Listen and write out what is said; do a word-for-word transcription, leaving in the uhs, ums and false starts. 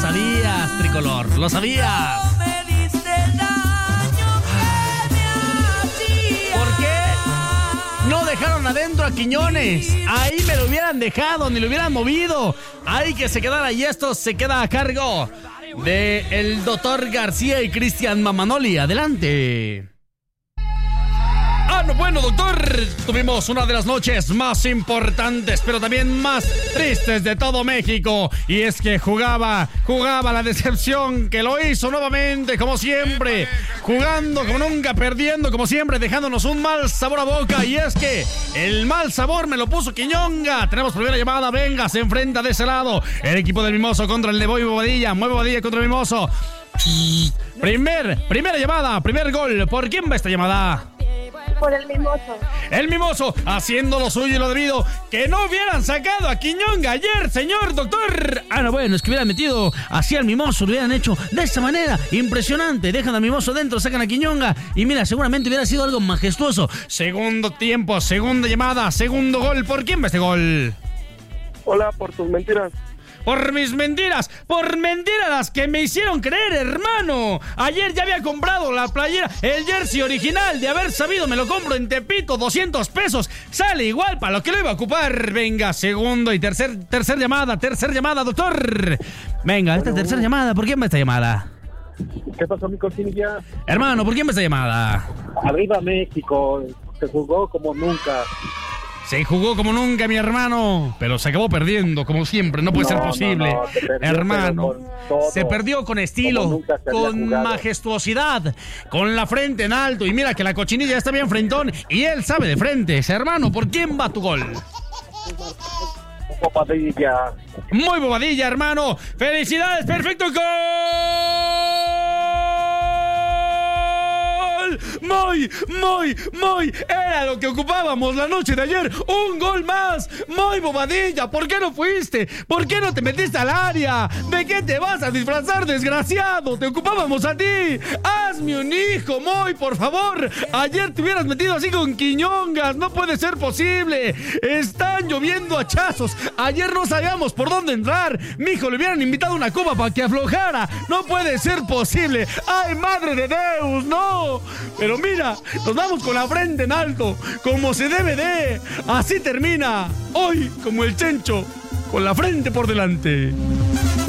sabías, tricolor, lo sabías. ¿Por qué no dejaron adentro a Quiñones? Ahí me lo hubieran dejado, ni lo hubieran movido. Ahí que se quedara, y esto se queda a cargo de el doctor García y Cristian Mamanoli. Adelante. Ah, no, bueno, doctor, tuvimos una de las noches más importantes, pero también más tristes de todo México. Y es que jugaba, jugaba la decepción, que lo hizo nuevamente, como siempre. Jugando como nunca, perdiendo como siempre, dejándonos un mal sabor a boca. Y es que el mal sabor me lo puso Quiñonga. Tenemos primera llamada, venga, se enfrenta de ese lado el equipo del Mimoso contra el de Boy Bobadilla. Mueve Bobadilla contra el Mimoso. Primer, primera llamada, primer gol. ¿Por quién va esta llamada? Por el Mimoso. El Mimoso haciendo lo suyo y lo debido. Que no hubieran sacado a Quiñonga ayer, señor doctor. Ah, no, bueno, es que hubieran metido así al Mimoso, lo hubieran hecho de esta manera. Impresionante. Dejan al Mimoso dentro, sacan a Quiñonga. Y mira, seguramente hubiera sido algo majestuoso. Segundo tiempo, segunda llamada, segundo gol. ¿Por quién va este gol? Hola, por tus mentiras. Por mis mentiras, por mentiras las que me hicieron creer, hermano. Ayer ya había comprado la playera, el jersey original. De haber sabido, me lo compro en Tepito, doscientos pesos. Sale igual para lo que lo iba a ocupar. Venga, segundo y tercer, tercer llamada, tercer llamada, doctor. Venga, esta Bueno, tercera llamada, ¿por quién va esta llamada? ¿Qué pasó, mi cocinilla? Hermano, ¿por quién va esta llamada? Arriba México, se jugó como nunca. Se jugó como nunca, mi hermano, pero se acabó perdiendo, como siempre. No puede No, ser no, posible, no, se perdió, hermano. pero con todo, se perdió con estilo, como nunca se había con jugado. majestuosidad, con la frente en alto. Y mira que la cochinilla está bien frentón y él sabe de frente. Hermano, ¿por quién va tu gol? Bobadilla. Muy Bobadilla, hermano. ¡Felicidades! ¡Perfecto gol! Muy, muy, muy. Era lo que ocupábamos la noche de ayer. Un gol más. Muy Bobadilla. ¿Por qué no fuiste? ¿Por qué no te metiste al área? ¿De qué te vas a disfrazar, desgraciado? Te ocupábamos a ti. Hazme un hijo, Muy, por favor. Ayer te hubieras metido así con Quiñongas. No puede ser posible. Están lloviendo hachazos. Ayer no sabíamos por dónde entrar. Mijo, le hubieran invitado una copa para que aflojara. No puede ser posible. ¡Ay, madre de Deus! ¡No! Pero mira, nos vamos con la frente en alto, como se debe de. Así termina hoy, como el Chencho, con la frente por delante.